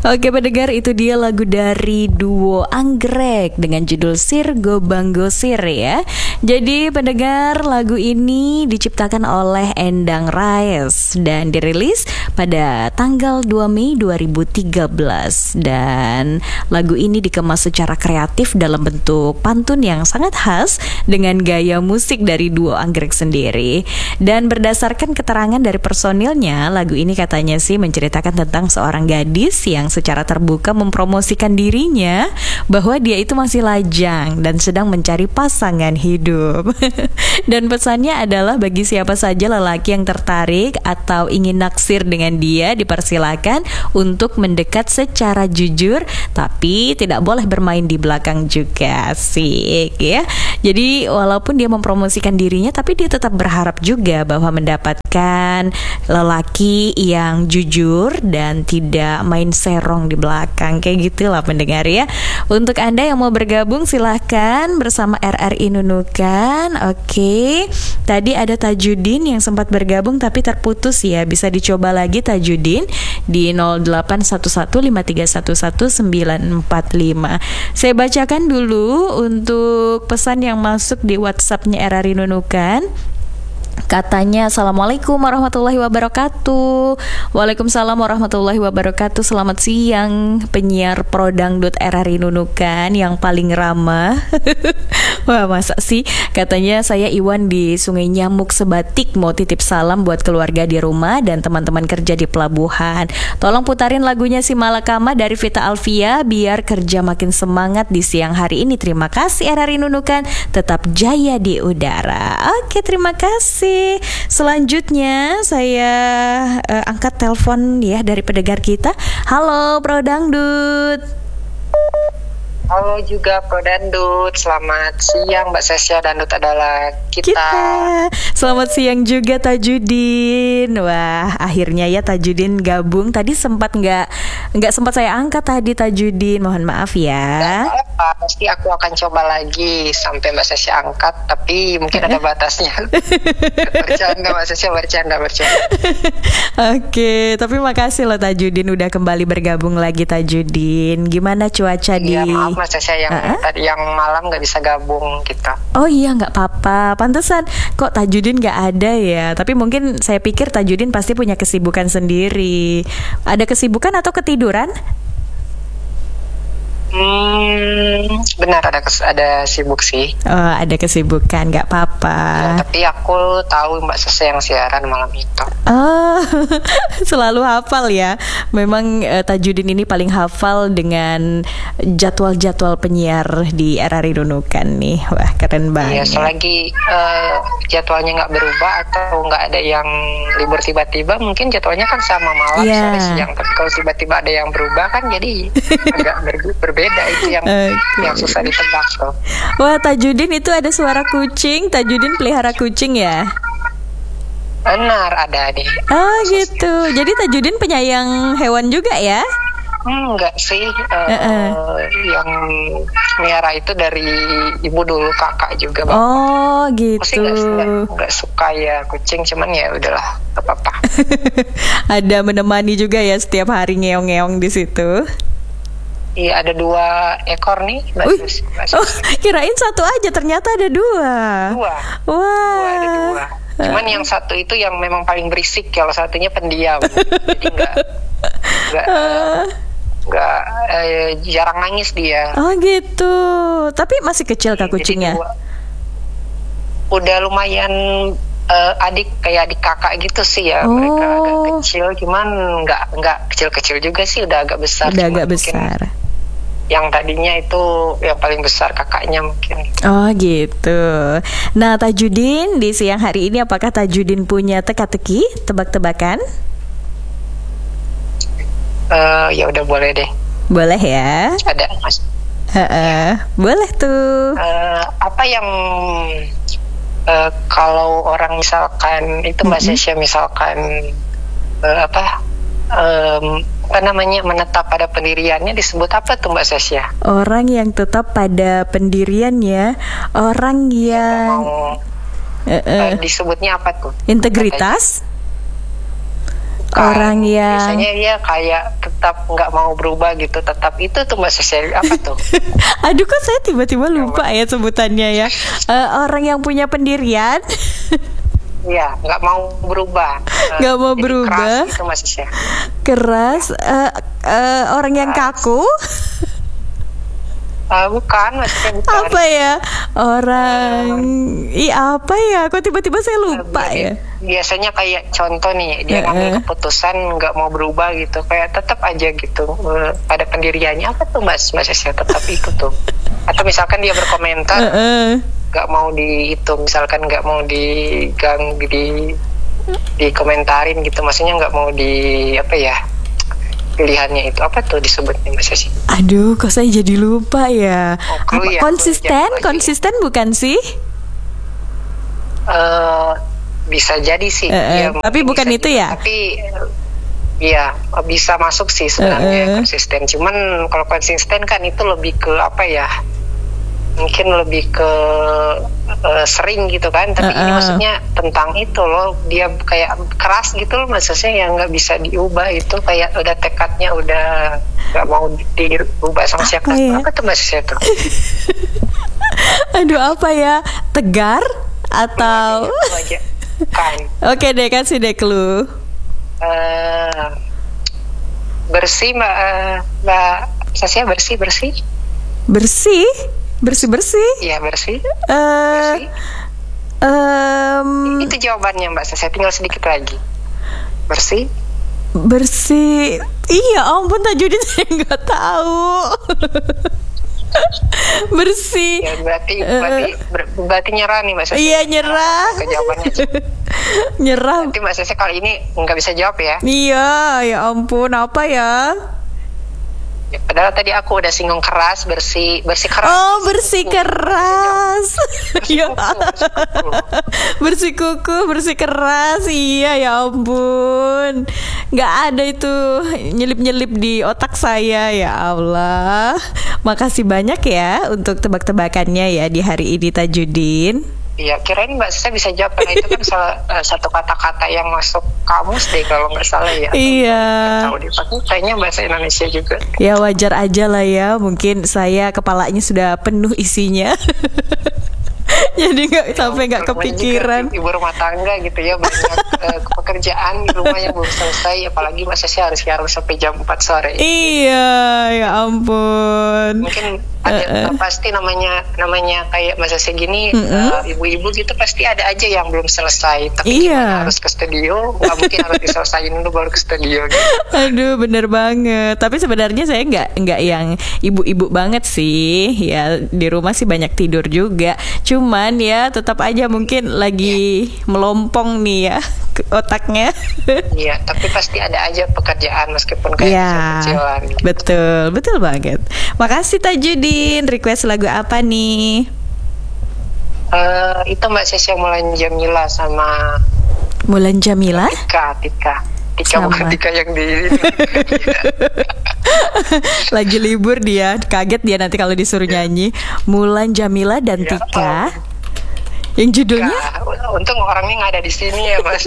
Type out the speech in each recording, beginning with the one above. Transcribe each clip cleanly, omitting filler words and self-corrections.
Oke pendengar, itu dia lagu dari duo Anggrek dengan judul Sir Gobang Gosir ya. Jadi pendengar, lagu ini diciptakan oleh Endang Rais dan dirilis pada tanggal 2 Mei 2013. Dan lagu ini dikemas secara kreatif dalam bentuk pantun yang sangat khas dengan gaya musik dari duo Anggrek sendiri. Dan berdasarkan keterangan dari personilnya, lagu ini katanya sih menceritakan tentang seorang gadis yang secara terbuka mempromosikan dirinya bahwa dia itu masih lajang dan sedang mencari pasangan hidup. Dan pesannya adalah bagi siapa saja lelaki yang tertarik atau ingin naksir dengan dia, dipersilakan untuk mendekat secara jujur, tapi tidak boleh bermain di belakang juga. Asik ya. Jadi walaupun dia mempromosikan dirinya, tapi dia tetap berharap juga bahwa mendapatkan lelaki yang jujur dan tidak main serong di belakang. Kayak gitulah pendengar ya. Untuk Anda yang mau bergabung silahkan bersama RRI Nunukan. Oke, tadi ada Tajudin yang sempat bergabung tapi terputus ya. Bisa dicoba lagi Tajudin di 081153111945. Saya bacakan dulu untuk pesan yang masuk di WhatsApp-nya RRI Nunukan. Katanya, Assalamualaikum warahmatullahi wabarakatuh. Waalaikumsalam warahmatullahi wabarakatuh. Selamat siang penyiar Prodangdut RRI Nunukan yang paling ramah. Wah masa sih. Katanya, saya Iwan di Sungai Nyamuk Sebatik, mau titip salam buat keluarga di rumah dan teman-teman kerja di pelabuhan. Tolong putarin lagunya Si Malakama dari Vita Alvia biar kerja makin semangat di siang hari ini. Terima kasih RRI Nunukan, tetap jaya di udara. Oke, terima kasih. Selanjutnya saya angkat telepon ya dari pendengar kita. Halo Prodangdut. Halo juga Prodandut, selamat siang Mbak Sesya. Dandut adalah kita. Selamat siang juga Tajudin. Wah akhirnya ya Tajudin gabung. Tadi sempat nggak sempat saya angkat tadi Tajudin. Mohon maaf ya. Gak apa-apa, pasti aku akan coba lagi sampai Mbak Sesya angkat. Tapi mungkin ada batasnya. Bercanda Mbak Sesya, bercanda. Oke, tapi makasih loh Tajudin udah kembali bergabung lagi Tajudin. Gimana cuaca di? Ya maaf Mas Sesya yang malam nggak bisa gabung kita. Oh iya nggak apa-apa. Pantesan kok Tajudin nggak ada ya. Tapi mungkin saya pikir Tajudin pasti punya kesibukan sendiri. Ada kesibukan atau ketiduran? Benar ada sibuk sih. Oh, ada kesibukan, nggak apa-apa. Ya, tapi aku tahu Mbak Sesya yang siaran malam itu. Oh, selalu hafal ya. Memang Tajudin ini paling hafal dengan jadwal-jadwal penyiar di RRI Nunukan nih. Wah, keren banget. Iya, selagi jadwalnya nggak berubah atau nggak ada yang libur tiba-tiba, mungkin jadwalnya kan sama malam sore siang. Tapi kalau tiba-tiba ada yang berubah kan jadi agak berbeda, itu yang susah ditebak tuh. Wah, Tajudin itu ada suara kucing. Tajudin pelihara kucing ya? Benar, ada nih. Oh gitu. Jadi Tajudin penyayang hewan juga ya? Enggak sih. Yang melihara itu dari ibu dulu, kakak juga. Bapak. Oh gitu. Enggak suka ya kucing, cuman ya udahlah, gak apa-apa. Ada menemani juga ya setiap hari ngeong-ngeong di situ. Iya, ada 2 ekor nih. Oh, kirain satu aja, ternyata ada 2. Wah. Ada 2. Cuman yang satu itu yang memang paling berisik, kalau satunya pendiam. Jadi enggak jarang nangis dia. Oh gitu. Tapi masih kecil kah kucingnya? Udah lumayan adik kakak gitu sih ya. Mereka agak kecil, cuman enggak kecil-kecil juga sih, udah agak besar. Udah agak besar. Yang tadinya itu yang paling besar kakaknya mungkin. Oh gitu. Nah Tajudin, di siang hari ini apakah Tajudin punya teka-teki, tebak-tebakan? Ya udah boleh deh. Boleh ya? Ada Mas. Boleh tuh. Apa yang kalau orang misalkan itu Mbak Sesya misalkan menetap pada pendiriannya disebut apa tuh Mbak Sesya? Orang yang tetap pada pendiriannya, orang yang disebutnya apa tuh? Integritas. Orang yang biasanya dia kayak tetap nggak mau berubah gitu, tetap itu tuh Mbak Sesi, apa tuh? Aduh, kok saya tiba-tiba lupa ya sebutannya ya. Orang yang punya pendirian. Iya, nggak mau berubah. Nggak mau berubah. Keras gitu Mbak Sesi. Keras. Orang yang kaku. Bukan, maksudnya bukan. Apa ya? Orang apa ya? Kok tiba-tiba saya lupa ya? Biasanya kayak contoh nih, dia ngambil keputusan nggak mau berubah gitu, kayak tetap aja gitu pada pendiriannya. Apa tuh Mbak Sesi, tetap ikut tuh. Atau misalkan dia berkomentar nggak mau misalkan nggak mau dikomentarin gitu, maksudnya nggak mau apa ya, pilihannya itu apa tuh disebutnya Mbak Sesi? Aduh, kok saya jadi lupa ya. Ya, konsisten bukan sih? Bisa jadi sih. Ya, tapi bukan itu ya? Tapi ya bisa masuk sih sebenarnya konsisten. Cuman kalau konsisten kan itu lebih ke apa ya? Mungkin lebih ke sering gitu kan, tapi ini maksudnya tentang itu loh, dia kayak keras gitu loh, maksudnya yang nggak bisa diubah, itu kayak udah tekadnya udah nggak mau diubah sama siapa. Apa tuh maksudnya tuh? Aduh, apa ya, tegar atau kan. Oke deh, kasih deh clue. Bersih Mbak Sasya, bersih bersih. Iya, bersih. Itu jawabannya Mbak. Saya tinggal sedikit lagi. Bersih. Iya, ampun Tajudin, saya nggak tahu. Bersih. Ya, berarti nyerah nih Mbak Sesi. Iya, nyerah. Jawabannya. Nyerah. Nanti Mbak Sesi kali ini nggak bisa jawab ya. Iya, ya ampun, apa ya? Ya, padahal tadi aku udah singgung keras, bersih keras. Oh, bersih keras. Iya. Bersih kuku, bersih keras. Iya, ya ampun. Nggak ada itu nyelip-nyelip di otak saya, ya Allah. Makasih banyak ya untuk tebak-tebakannya ya di hari ini Tajudin. Iya, kirain Mbak saya bisa jawab, karena itu kan salah satu kata-kata yang masuk kamus deh kalau nggak salah ya. Iya. Tahu dipakai kayaknya bahasa Indonesia juga. Ya wajar aja lah ya, mungkin saya kepalanya sudah penuh isinya. Jadi sampai nggak kepikiran. Ibu rumah tangga gitu ya, banyak pekerjaan di rumah yang belum selesai, apalagi masa sih harus sampai jam 4 sore. Iya, ya ampun. Mungkin ada pasti namanya kayak masa segini ibu-ibu gitu pasti ada aja yang belum selesai. Tapi harus ke studio, nggak mungkin harus diselesain dulu baru ke studio gitu. Aduh, bener banget. Tapi sebenarnya saya nggak yang ibu-ibu banget sih. Ya di rumah sih banyak tidur juga. Cuman ya tetap aja mungkin lagi melompong nih ya otaknya. Iya, tapi pasti ada aja pekerjaan meskipun kayak kecil-kecilan. Gitu. Betul banget. Makasih Tajudin. Request lagu apa nih? Itu Mbak Sesi Mulan Jamila sama Mulan Jamila? Tika bukan Tika yang di lagi libur dia, kaget dia nanti kalau disuruh nyanyi. Mulan Jamila dan Tika. Yang judulnya? Untung orangnya nggak ada di sini ya Mas.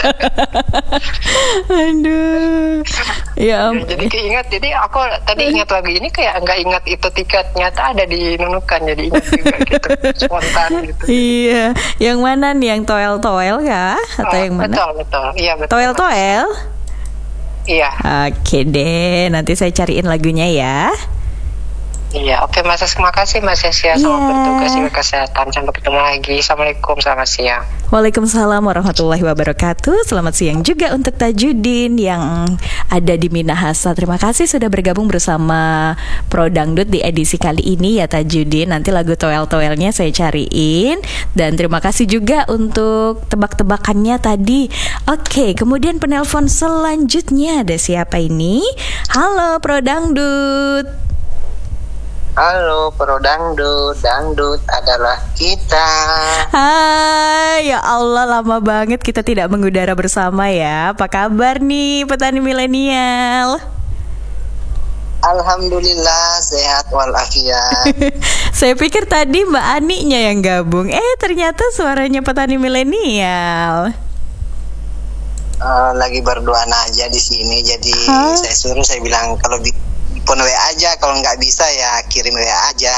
Aduh. Ya, jadi keinget. Jadi aku tadi ingat lagu ini kayak nggak ingat itu Tika, ternyata ada di Nunukan, jadi ingat juga gitu, spontan gitu. Iya. Yang mana nih, yang toel kah? Atau yang mana? Betul. Iya betul. Toel. Iya. Oke deh, nanti saya cariin lagunya ya. Iya, oke Mas, makasih Mas Sesi, selamat bertugas, jaga kesehatan, sampai ketemu lagi. Assalamualaikum, selamat siang. Waalaikumsalam warahmatullahi wabarakatuh. Selamat siang juga untuk Tajudin yang ada di Minahasa. Terima kasih sudah bergabung bersama Pro Dangdut di edisi kali ini ya Tajudin. Nanti lagu toel-toelnya saya cariin. Dan terima kasih juga untuk tebak-tebakannya tadi. Oke, kemudian penelpon selanjutnya ada siapa ini? Halo Pro Dangdut. Halo Pro Dangdut, dangdut adalah kita. Hai, ya Allah, lama banget kita tidak mengudara bersama ya. Apa kabar nih petani milenial? Alhamdulillah sehat walafiat. Saya pikir tadi Mbak Aninya yang gabung. Ternyata suaranya petani milenial. Lagi berduaan aja di sini, jadi saya suruh, saya bilang kalau pun WA aja, kalau nggak bisa ya kirim WA aja.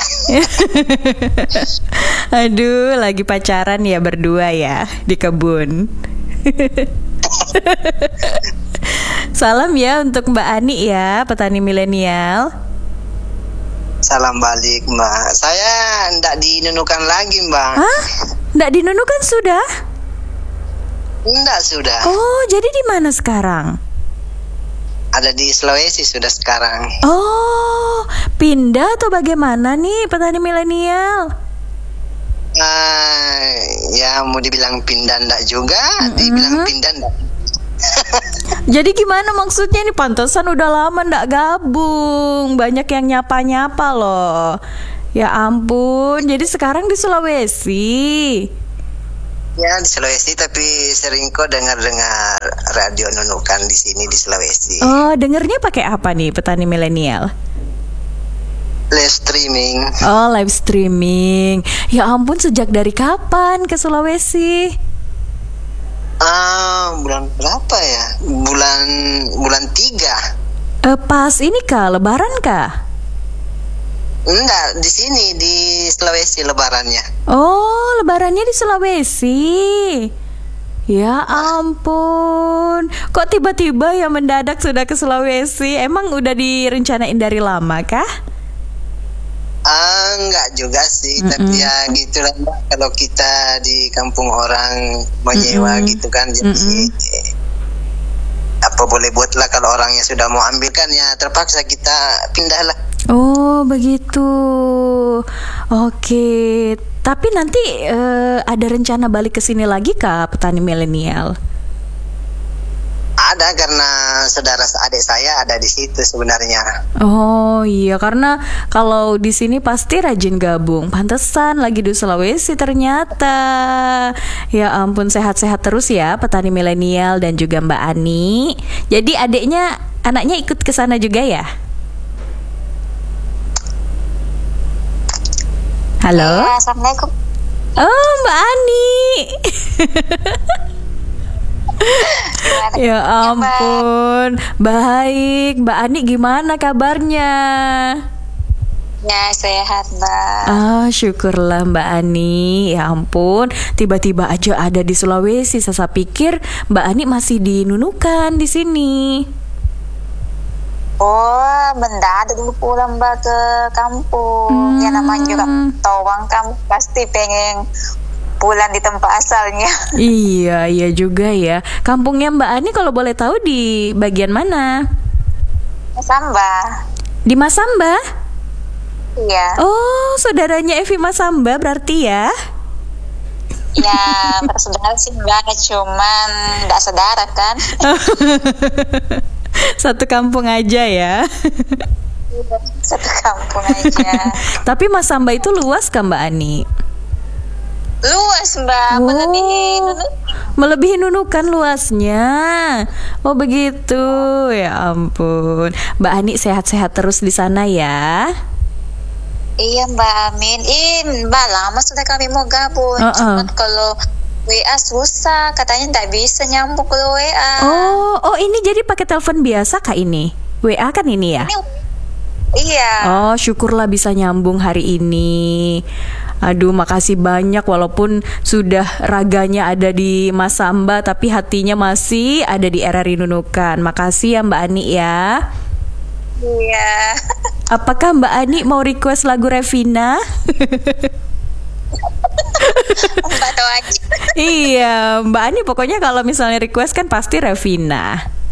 Aduh, lagi pacaran ya berdua ya di kebun. Salam ya untuk Mbak Ani ya, petani milenial. Salam balik Mbak. Saya ndak dinunukan lagi Mbak. Hah? Nggak dinunukan sudah? Ndak sudah. Oh, jadi di mana sekarang? Ada di Sulawesi sudah sekarang. Oh, pindah atau bagaimana nih petani milenial? Ya mau dibilang pindah ndak juga, dibilang pindah ndak. Jadi gimana maksudnya nih, pantesan udah lama ndak gabung. Banyak yang nyapa-nyapa loh. Ya ampun, jadi sekarang di Sulawesi. Ya di Sulawesi, tapi sering kok dengar-dengar radio nunukan di sini di Sulawesi. Oh, dengernya pakai apa nih petani milenial? Live streaming. Oh, live streaming. Ya ampun, sejak dari kapan ke Sulawesi? Bulan berapa ya? Bulan 3. Pas ini kah, lebaran kah? Enggak, di sini di Sulawesi lebarannya. Oh, lebarannya di Sulawesi. Ya ampun, kok tiba-tiba ya mendadak sudah ke Sulawesi? Emang udah direncanain dari lama kah? Enggak juga sih, tapi ya gitulah Mbak. Kalau kita di kampung orang menyewa gitu kan, jadi apa boleh buatlah, kalau orangnya sudah mau ambil kan ya terpaksa kita pindah lah. Oh begitu. Oke. Tapi nanti ada rencana balik ke sini lagi kah petani milenial? Ada, karena saudara adik saya ada di situ sebenarnya. Oh iya, karena kalau di sini pasti rajin gabung. Pantesan lagi di Sulawesi ternyata. Ya ampun, sehat-sehat terus ya petani milenial dan juga Mbak Ani. Jadi anaknya ikut ke sana juga ya? Halo. Ya, Assalamualaikum. Oh, Mbak Ani. Ya ampun, baik. Mbak Ani gimana kabarnya? Ya, sehat, Mbak. Syukurlah Mbak Ani. Ya ampun, tiba-tiba aja ada di Sulawesi. Saya pikir Mbak Ani masih di Nunukan di sini. Oh, mendadak dulu pulang Mbak ke kampung. Ya namanya juga tawang, kamu pasti pengen pulang di tempat asalnya. Iya juga ya. Kampungnya Mbak Ani kalau boleh tahu di bagian mana? Masamba. Di Masamba? Iya. Oh, saudaranya Evi Masamba berarti ya? Ya, bersaudara sih Mbak, cuman nggak saudara kan. Satu kampung aja ya. Satu kampung aja. Tapi Masamba itu luas kan Mbak Ani? Luas Mbak, melebihi Nunukan luasnya. Oh begitu, ya ampun. Mbak Ani sehat-sehat terus di sana ya. Iya Mbak, amin. Mbak, lama sudah kami mau gabung. Cuman kalau WA susah, katanya tidak bisa nyambung ke WA. Oh ini jadi pakai telepon biasa kah ini? WA kan ini ya? Iya. Oh syukurlah bisa nyambung hari ini. Aduh, makasih banyak, walaupun sudah raganya ada di Masamba tapi hatinya masih ada di RRI Nunukan. Makasih ya Mbak Ani ya. Iya. Apakah Mbak Ani mau request lagu Revina? Mbak tahu aja. Iya, Mbak Ani pokoknya kalau misalnya request kan pasti Revina.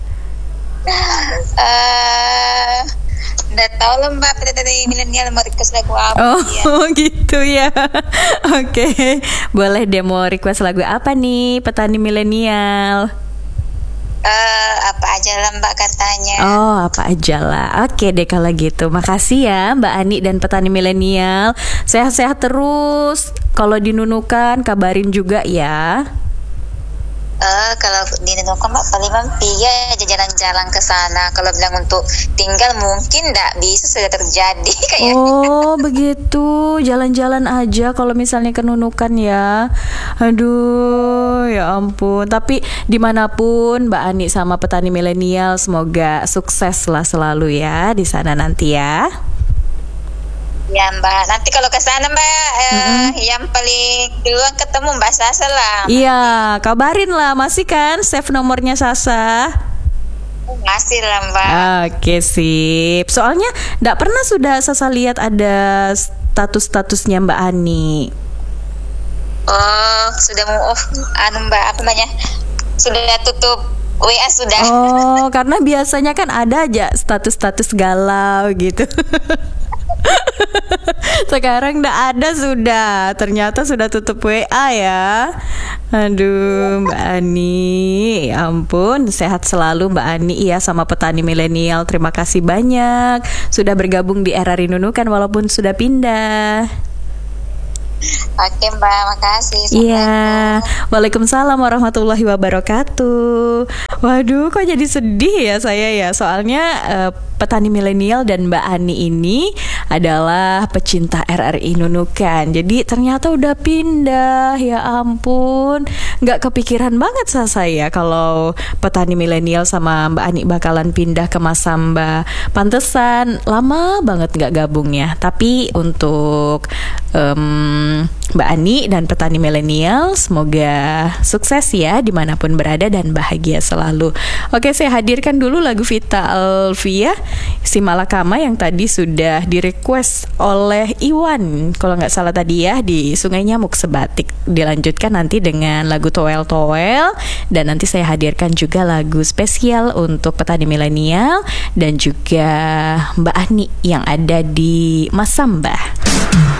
Udah tahu lah Mbak, petani milenial mau request lagu apa. Oh ya. Gitu ya. Oke, boleh deh, mau request lagu apa nih petani milenial? Apa aja lah Mbak katanya. Oh, apa aja lah. Oke deh kalau gitu. Makasih ya Mbak Ani dan petani milenial. Sehat-sehat terus. Kalau di Nunukan kabarin juga ya. Kalau di Nunukan Mbak paling ya jalan-jalan ke sana. Kalau bilang untuk tinggal mungkin nggak bisa, sudah terjadi kayaknya. Oh begitu, jalan-jalan aja kalau misalnya ke Nunukan ya. Aduh ya ampun. Tapi dimanapun Mbak Ani sama petani milenial, semoga sukses lah selalu ya di sana nanti ya. Ya Mbak, nanti kalau ke sana Mbak, yang paling duluan ketemu Mbak Sasa lah. Iya, kabarin lah, masih kan save nomornya Sasa? Masih lah Mbak. Oke sip. Soalnya nggak pernah sudah Sasa lihat ada status-statusnya Mbak Ani. Oh, sudah mau off, Mbak apa namanya? Sudah tutup WA sudah. Oh, karena biasanya kan ada aja status-status galau gitu. Sekarang nggak ada sudah. Ternyata sudah tutup WA ya. Aduh Mbak Ani, ya ampun, sehat selalu Mbak Ani ya sama petani milenial. Terima kasih banyak sudah bergabung di RRI Nunukan walaupun sudah pindah. Oke Mbak, makasih. Iya, waalaikumsalam warahmatullahi wabarakatuh. Waduh, kok jadi sedih ya saya ya. Soalnya petani milenial dan Mbak Ani ini adalah pecinta RRI Nunukan. Jadi ternyata udah pindah, ya ampun. Nggak kepikiran banget saya kalau petani milenial sama Mbak Ani bakalan pindah ke Masamba. Pantesan lama banget nggak gabungnya. Tapi untuk Mbak Ani dan petani milenial, semoga sukses ya dimanapun berada dan bahagia selalu. Oke, saya hadirkan dulu lagu Vita Alvia, Si Malakama, yang tadi sudah di-request oleh Iwan kalau nggak salah tadi ya, di Sungai Nyamuk Sebatik. Dilanjutkan nanti dengan lagu Toel Toel, dan nanti saya hadirkan juga lagu spesial untuk petani milenial dan juga Mbak Ani yang ada di Masamba.